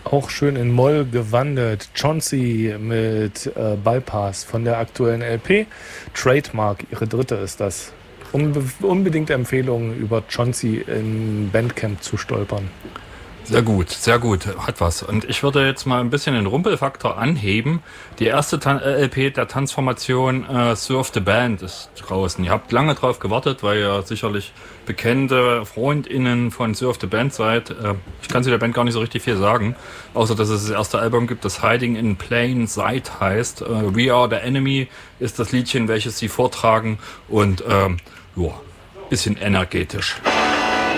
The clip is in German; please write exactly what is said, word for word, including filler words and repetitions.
Auch schön in Moll gewandelt. Chauncey mit äh, Bypass von der aktuellen L P. Trademark, ihre dritte ist das. Unbe- unbedingt Empfehlung, über Chauncey in Bandcamp zu stolpern. Sehr gut, sehr gut, hat was. Und ich würde jetzt mal ein bisschen den Rumpelfaktor anheben. Die erste Tan- äh, L P der Transformation, äh, Surf the Band, ist draußen. Ihr habt lange drauf gewartet, weil ihr sicherlich bekannte FreundInnen von Surf the Band seid. Äh, ich kann zu der Band gar nicht so richtig viel sagen, außer dass es das erste Album gibt, das Hiding in Plain Sight heißt. Äh, We Are the Enemy ist das Liedchen, welches sie vortragen und ähm, ja, bisschen energetisch.